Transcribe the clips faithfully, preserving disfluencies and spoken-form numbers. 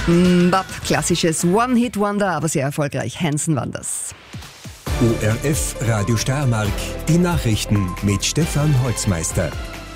Mbap, klassisches One-Hit-Wonder, aber sehr erfolgreich. Hanson waren das. O R F Radio Steiermark, die Nachrichten mit Stefan Holzmeister.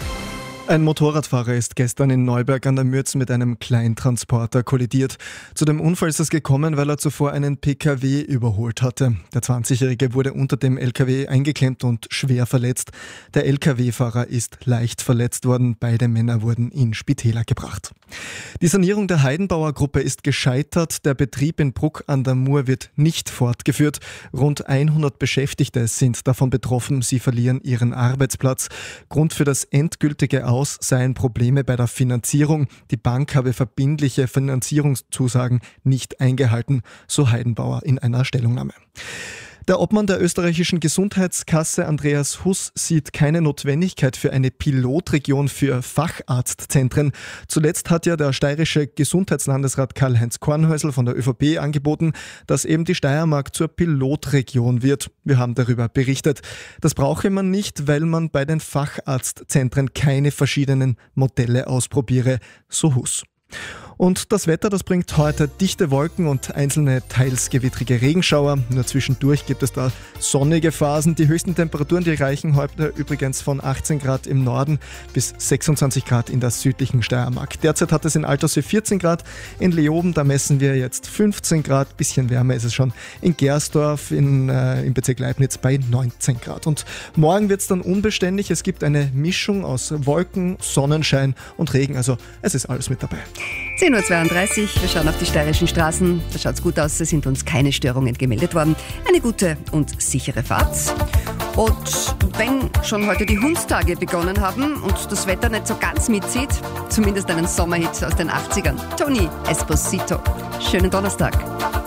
Ein Motorradfahrer ist gestern in Neuberg an der Mürz mit einem Kleintransporter kollidiert. Zu dem Unfall ist es gekommen, weil er zuvor einen P K W überholt hatte. Der zwanzigjährige wurde unter dem L K W eingeklemmt und schwer verletzt. Der L K W-Fahrer ist leicht verletzt worden. Beide Männer wurden in Spitäler gebracht. Die Sanierung der Heidenbauer Gruppe ist gescheitert. Der Betrieb in Bruck an der Mur wird nicht fortgeführt. Rund hundert Beschäftigte sind davon betroffen. Sie verlieren ihren Arbeitsplatz. Grund für das endgültige Aus seien Probleme bei der Finanzierung. Die Bank habe verbindliche Finanzierungszusagen nicht eingehalten, so Heidenbauer in einer Stellungnahme. Der Obmann der österreichischen Gesundheitskasse Andreas Huss sieht keine Notwendigkeit für eine Pilotregion für Facharztzentren. Zuletzt hat ja der steirische Gesundheitslandesrat Karl-Heinz Kornhäusl von der ÖVP angeboten, dass eben die Steiermark zur Pilotregion wird. Wir haben darüber berichtet. Das brauche man nicht, weil man bei den Facharztzentren keine verschiedenen Modelle ausprobiere, so Huss. Und das Wetter, das bringt heute dichte Wolken und einzelne teils gewittrige Regenschauer. Nur zwischendurch gibt es da sonnige Phasen. Die höchsten Temperaturen, die reichen heute übrigens von achtzehn Grad im Norden bis sechsundzwanzig Grad in der südlichen Steiermark. Derzeit hat es in Altersee vierzehn Grad, in Leoben, da messen wir jetzt fünfzehn Grad. Bisschen wärmer ist es schon in Gersdorf in, äh, im Bezirk Leibniz bei neunzehn Grad. Und morgen wird es dann unbeständig. Es gibt eine Mischung aus Wolken, Sonnenschein und Regen. Also es ist alles mit dabei. zehn Uhr zweiunddreißig, wir schauen auf die steirischen Straßen. Da schaut es gut aus, es sind uns keine Störungen gemeldet worden. Eine gute und sichere Fahrt. Und wenn schon heute die Hundstage begonnen haben und das Wetter nicht so ganz mitzieht, zumindest einen Sommerhit aus den achtzigern. Tony Esposito. Schönen Donnerstag.